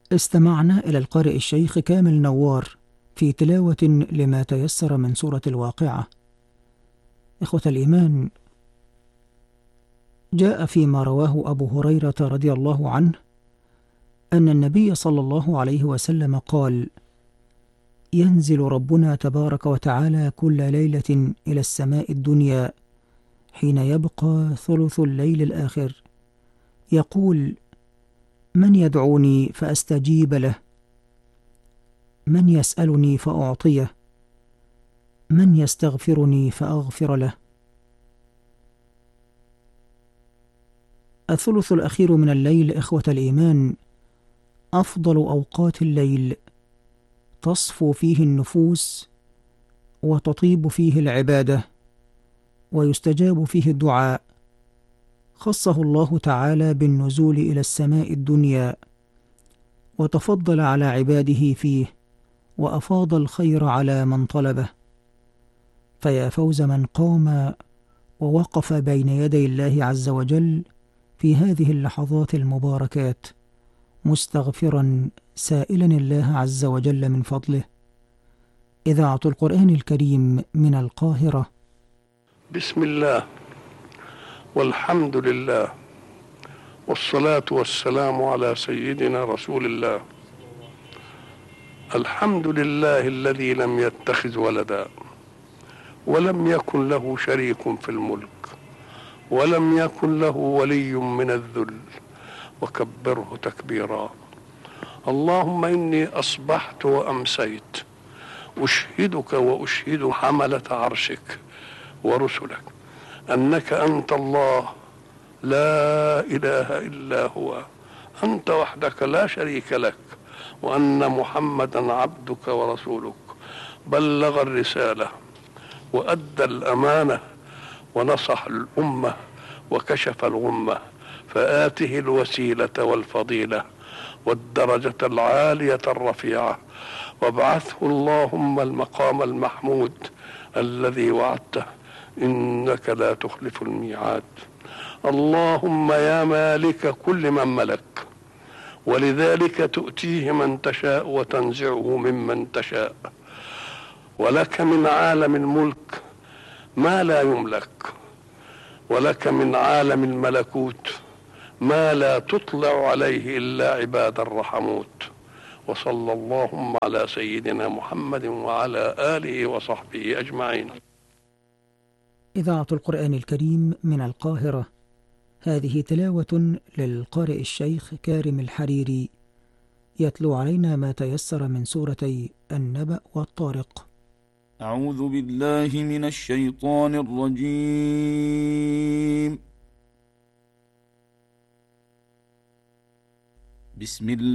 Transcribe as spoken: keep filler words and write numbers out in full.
استمعنا إلى القارئ الشيخ كامل نوار في تلاوة لما تيسر من سورة الواقعة. إخوة الإيمان، جاء فيما رواه أبو هريرة رضي الله عنه أن النبي صلى الله عليه وسلم قال: ينزل ربنا تبارك وتعالى كل ليلة إلى السماء الدنيا حين يبقى ثلث الليل الآخر، يقول: من يدعوني فأستجيب له، من يسألني فأعطيه، من يستغفرني فأغفر له. الثلث الأخير من الليل إخوة الإيمان أفضل أوقات الليل، تصفو فيه النفوس وتطيب فيه العبادة ويستجاب فيه الدعاء. خصه الله تعالى بالنزول إلى السماء الدنيا، وتفضل على عباده فيه، وأفاض الخير على من طلبه. فيا فوز من قام ووقف بين يدي الله عز وجل في هذه اللحظات المباركات، مستغفرا سائلا الله عز وجل من فضله. إذاعة القرآن الكريم من القاهرة. بسم الله والحمد لله والصلاة والسلام على سيدنا رسول الله. الحمد لله الذي لم يتخذ ولدا ولم يكن له شريك في الملك ولم يكن له ولي من الذل، وكبره تكبيرا. اللهم إني أصبحت وأمسيت أشهدك وأشهد حملة عرشك ورسلك أنك أنت الله لا إله إلا هو، أنت وحدك لا شريك لك، وأن محمدا عبدك ورسولك، بلغ الرسالة وأدى الأمانة ونصح الأمة وكشف الغمة، فآته الوسيلة والفضيلة والدرجة العالية الرفيعة، وابعثه اللهم المقام المحمود الذي وعدته، إنك لا تخلف الميعاد. اللهم يا مالك كل من ملك، ولذلك تؤتيه من تشاء وتنزعه ممن تشاء، ولك من عالم الملك ما لا يملك، ولك من عالم الملكوت ما لا تطلع عليه إلا عباد الرحموت. وصلى اللهم على سيدنا محمد وعلى آله وصحبه أجمعين. إذاعة القرآن الكريم من القاهرة. هذه تلاوة للقارئ الشيخ كارم الحريري، يتلو علينا ما تيسر من سورتي النبأ والطارق. أعوذ بالله من الشيطان الرجيم. بسم الله